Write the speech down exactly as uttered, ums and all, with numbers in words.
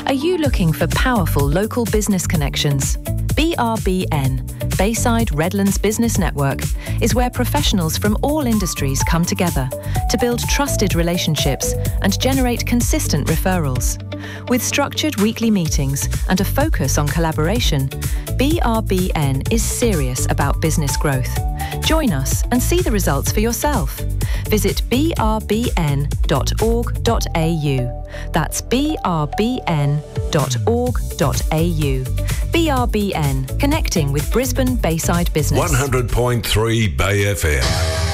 Are you looking for powerful local business connections? B R B N, Bayside Redlands Business Network, is where professionals from all industries come together to build trusted relationships and generate consistent referrals. With structured weekly meetings and a focus on collaboration, B R B N is serious about business growth. Join us and see the results for yourself. Visit b r b n dot org dot a u. That's b r b n dot org dot a u. B R B N, connecting with Brisbane Bayside business. one hundred point three Bay F M.